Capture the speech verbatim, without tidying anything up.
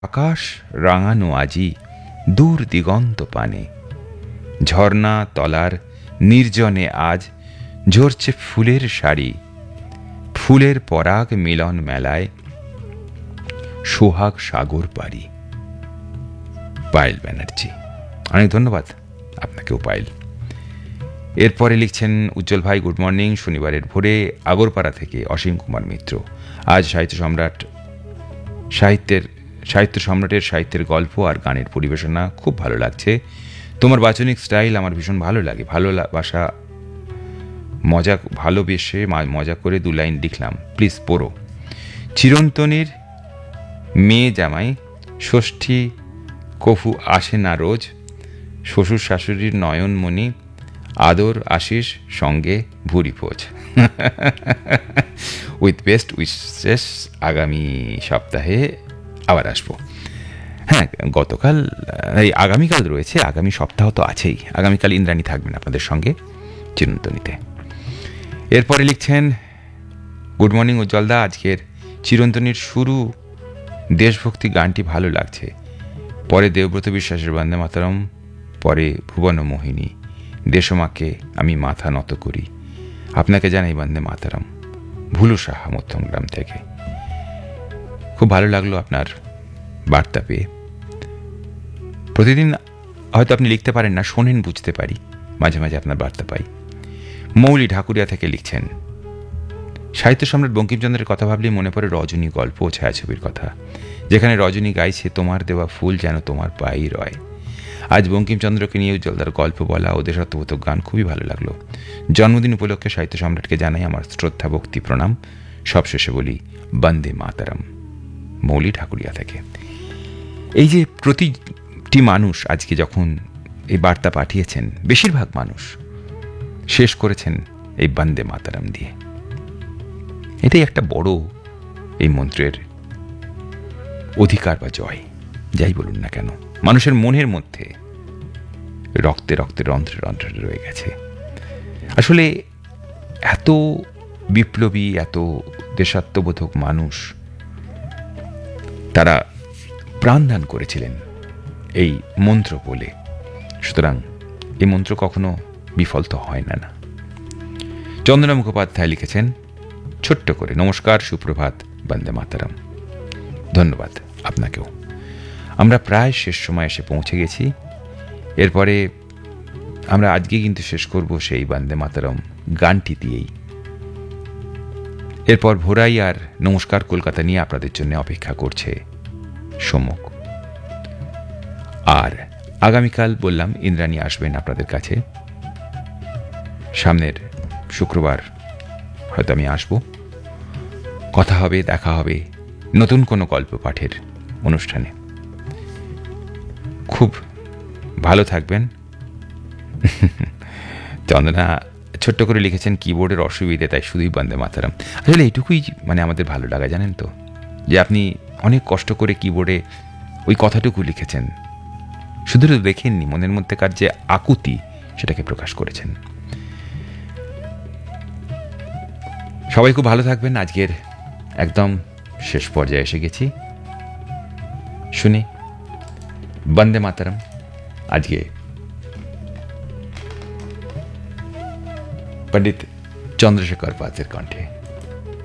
আকাশ রাঙানো আজি দূর দিগন্ত পানে, ঝর্ণা তলার নির্জনে আজ ঝরছে ফুলের শাড়ি, ফুলের পরাগ মিলন মেলায় সোহাগ সাগর পারি। পায়েল ব্যানার্জি, অনেক ধন্যবাদ আপনাকেও পায়েল। এরপরে লিখছেন উজ্জ্বল ভাই, গুড মর্নিং। শনিবারের ভোরে আগরপাড়া থেকে অসীম কুমার মিত্র। আজ সাহিত্য সম্রাট সাহিত্যের সাহিত্য সম্রাটের সাহিত্যের গল্প আর গানের পরিবেশনা খুব ভালো লাগছে। তোমার বাচনিক স্টাইল আমার ভীষণ ভালো লাগে। ভালোবাসা মজা ভালোবেসে মজা করে দু লাইন লিখলাম, প্লিজ পড়ো। চিরন্তনীর মেয়ে জামাই ষষ্ঠী কফু আসে না রোজ, শ্বশুর শাশুড়ির নয়নমণি আদর আশিস সঙ্গে ভুরি ভোজ। উইথ বেস্ট উইশেস, আগামী সপ্তাহে আবার আসবো। হ্যাঁ, গতকাল এই আগামীকাল রয়েছে, আগামী সপ্তাহ তো আছেই। আগামীকাল ইন্দ্রাণী থাকবেন আপনাদের সঙ্গে চিরন্তনীতে। এরপরে লিখছেন, গুড মর্নিং উজ্জ্বলদা, আজকের চিরন্তনীর শুরু দেশভক্তি গানটি ভালো লাগছে। পরে দেবব্রত বিশ্বাসের বন্দে মাতরম, পরে ভুবন মোহিনী দেশমাকে আমি মাথা নত করি। আপনাকে জানাই বন্দে মাতরম। ভুলু সাহা মধ্যমগ্রাম থেকে। খুব ভালো লাগলো আপনার বার্তা পেয়ে। প্রতিদিন হয়তো আপনি লিখতে পারেন না, শোনেন বুঝতে পারি, মাঝে মাঝে আপনার বার্তা পাই। মৌলি ঢাকুরিয়া থেকে লিখছেন, সাহিত্য সম্রাট বঙ্কিমচন্দ্রের কথা ভাবলেই মনে পড়ে রজনী গল্প ও ছায়াছবির কথা, যেখানে রজনী গাইছে তোমার দেওয়া ফুল যেন তোমার পায়েই রয়। আজ বঙ্কিমচন্দ্রকে নিয়ে উজ্জ্বলদার গল্প বলা ও দেশাত্মবোধক গান খুবই ভালো লাগলো। জন্মদিন উপলক্ষে সাহিত্য সম্রাটকে জানাই আমার শ্রদ্ধা ভক্তি প্রণাম। সবশেষে বলি বন্দে মাতরম। মৌলি ঢাকুরিয়া থেকে। এই যে প্রতিটি মানুষ আজকে যখন এই বার্তা পাঠিয়েছেন, বেশিরভাগ মানুষ শেষ করেছেন এই বন্দে মাতরম দিয়ে। এটাই একটা বড় এই মন্ত্রের অধিকার বা জয়, যাই বলুন না কেন, মানুষের মনের মধ্যে রক্তে রক্তে রন্ধ্রে রন্ধ্রে রয়ে গেছে। আসলে এত বিপ্লবী, এত দেশাত্মবোধক মানুষ, তারা প্রাণদান করেছিলেন এই মন্ত্র বলে। সুতরাং এই মন্ত্র কখনো বিফল তো হয় না না। চন্দনা মুখোপাধ্যায় লিখেছেন ছোট্ট করে, নমস্কার, সুপ্রভাত, বন্দে মাতরম। ধন্যবাদ আপনাকেও। আমরা প্রায় শেষ সময় এসে পৌঁছে গেছি। এরপরে আমরা আজকে কিন্তু শেষ করব সেই বন্দে মাতরম গানটি দিয়েই। এরপর ভোরাই আর নমস্কার কলকাতা নিয়ে আপনাদের জন্য অপেক্ষা করছে সম্মুখ। আর আগামীকাল বললাম ইন্দ্রাণী আসবেন আপনাদের কাছে। সামনের শুক্রবার হয়তো আমি আসব, কথা হবে, দেখা হবে নতুন কোনো গল্প পাঠের অনুষ্ঠানে। খুব ভালো থাকবেন। চন্দনা ছোট্ট করে লিখেছেন, কিবোর্ডের অসুবিধে, তাই শুধুই বন্দে মাতরম। আসলে এইটুকুই মানে আমাদের ভালো লাগা, জানেন তো, যে আপনি অনেক কষ্ট করে কিবোর্ডে ওই কথাটুকু লিখেছেন। শুধু তো দেখেননি, মনের মধ্যেকার যে আকুতি সেটাকে প্রকাশ করেছেন। সবাই খুব ভালো থাকবেন। আজকের একদম শেষ পর্যায়ে এসে গেছি। শুনি বন্দে মাতরম আজকে পণ্ডিত চন্দ্রশেখর পাতের কণ্ঠে।